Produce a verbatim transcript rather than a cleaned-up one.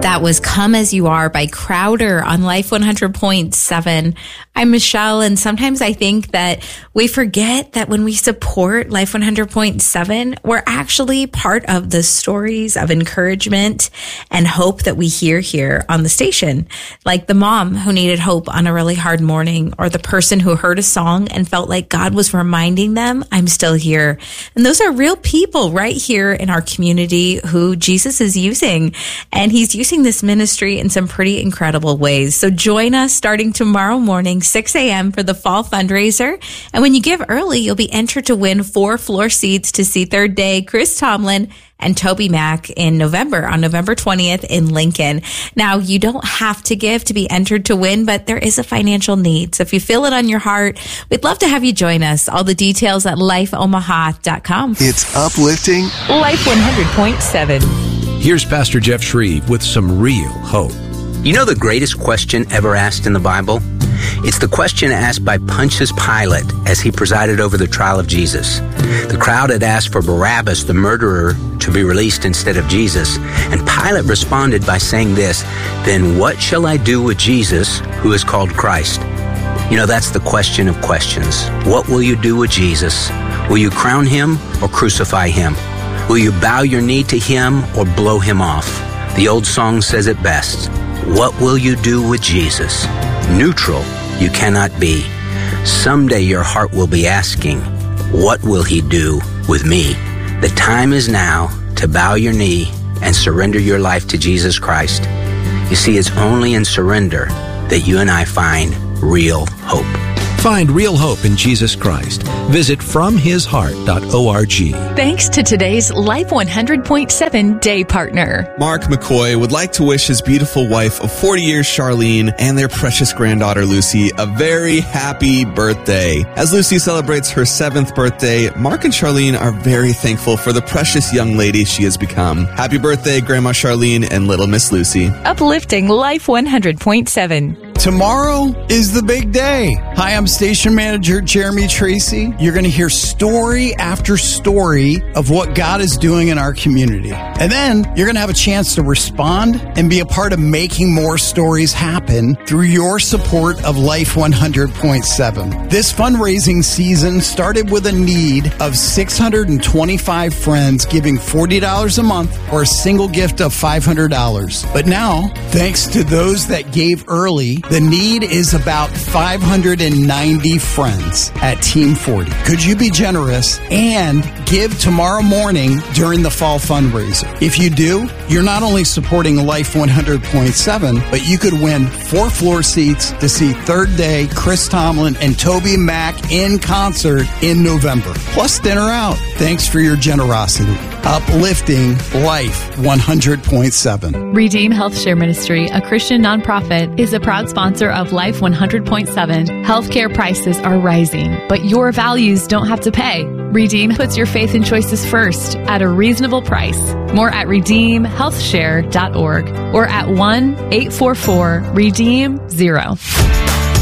That was Come As You Are by Crowder on Life one hundred point seven. I'm Michelle, and sometimes I think that we forget that when we support Life one hundred point seven, we're actually part of the stories of encouragement and hope that we hear here on the station. Like the mom who needed hope on a really hard morning, or the person who heard a song and felt like God was reminding them, I'm still here. And those are real people right here in our community who Jesus is using, and he's using this ministry in some pretty incredible ways. So join us starting tomorrow morning, six a.m. for the fall fundraiser. And when you give early, you'll be entered to win four floor seats to see Third Day, Chris Tomlin, and Toby Mac in November, on November twentieth in Lincoln. Now, you don't have to give to be entered to win, but there is a financial need. So if you feel it on your heart, we'd love to have you join us. All the details at life omaha dot com. It's uplifting. Life one hundred point seven. Here's Pastor Jeff Shreve with some real hope. You know the greatest question ever asked in the Bible? It's the question asked by Pontius Pilate as he presided over the trial of Jesus. The crowd had asked for Barabbas, the murderer, to be released instead of Jesus. And Pilate responded by saying this, "Then what shall I do with Jesus, who is called Christ?" You know, that's the question of questions. What will you do with Jesus? Will you crown him or crucify him? Will you bow your knee to him or blow him off? The old song says it best. What will you do with Jesus? Neutral you cannot be. Someday your heart will be asking, what will he do with me? The time is now to bow your knee and surrender your life to Jesus Christ. You see, it's only in surrender that you and I find real hope. Find real hope in Jesus Christ. Visit from his heart dot org. Thanks to today's Life one hundred point seven day partner. Mark McCoy would like to wish his beautiful wife of forty years, Charlene, and their precious granddaughter, Lucy, a very happy birthday. As Lucy celebrates her seventh birthday, Mark and Charlene are very thankful for the precious young lady she has become. Happy birthday, Grandma Charlene and little Miss Lucy. Uplifting Life one hundred point seven. Tomorrow is the big day. Hi, I'm Station Manager Jeremy Tracy. You're going to hear story after story of what God is doing in our community. And then you're going to have a chance to respond and be a part of making more stories happen through your support of Life one hundred point seven. This fundraising season started with a need of six hundred twenty-five friends giving forty dollars a month or a single gift of five hundred dollars. But now, thanks to those that gave early, the need is about five hundred ninety friends at Team forty. Could you be generous and give tomorrow morning during the fall fundraiser? If you do, you're not only supporting Life one hundred point seven, but you could win four floor seats to see Third Day, Chris Tomlin, and Toby Mac in concert in November. Plus dinner out. Thanks for your generosity. Uplifting Life one hundred point seven. Redeem Health Share Ministry, a Christian nonprofit, is a proud sponsor of Life one hundred point seven. Healthcare prices are rising, but your values don't have to pay. Redeem puts your faith and choices first at a reasonable price. More at redeem health share dot org or at one eight four four redeem zero.